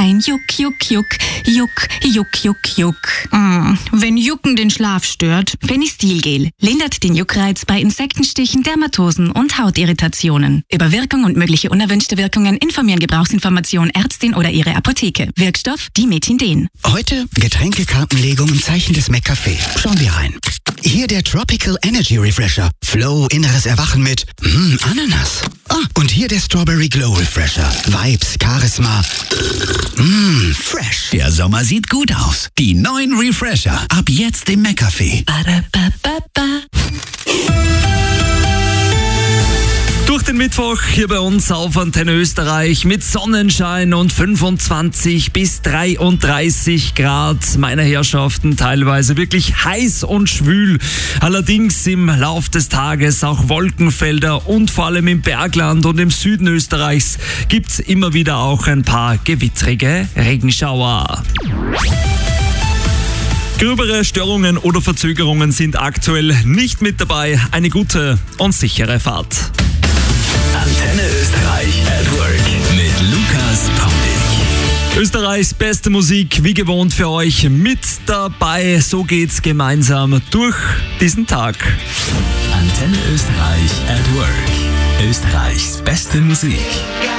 ein Juck, Juck, Juck, Juck, Juck, Juck, Juck. Wenn Jucken den Schlaf stört, Fenistil-Gel lindert den Juckreiz bei Insektenstichen, Dermatosen und Hautirritationen. Über Wirkung und mögliche unerwünschte Wirkungen informieren Gebrauchsinformation Ärztin oder ihre Apotheke. Wirkstoff Dimethinden. Heute Getränkekartenlegung im Zeichen des McCafé. Schauen wir rein. Hier der Tropical Energy Refresher. Flow, inneres Erwachen mit Ananas. Und hier der Strawberry Glow Refresher. Vibes, Charisma. Fresh. Der Sommer sieht gut aus. Die neuen Refresher. Ab jetzt im McCafé. Durch den Mittwoch hier bei uns auf Antenne Österreich mit Sonnenschein und 25 bis 33 Grad. Meine Herrschaften, teilweise wirklich heiß und schwül. Allerdings im Lauf des Tages auch Wolkenfelder und vor allem im Bergland und im Süden Österreichs gibt's immer wieder auch ein paar gewittrige Regenschauer. Gröbere Störungen oder Verzögerungen sind aktuell nicht mit dabei. Eine gute und sichere Fahrt. Antenne Österreich at Work mit Lukas Paulik. Österreichs beste Musik, wie gewohnt für euch mit dabei. So geht's gemeinsam durch diesen Tag. Antenne Österreich at Work. Österreichs beste Musik.